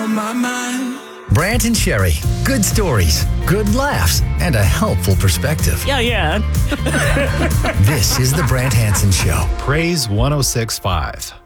on my mind. Brant and Sherry. Good stories, good laughs, and a helpful perspective. Yeah. This is the Brant Hansen Show. Praise 106.5.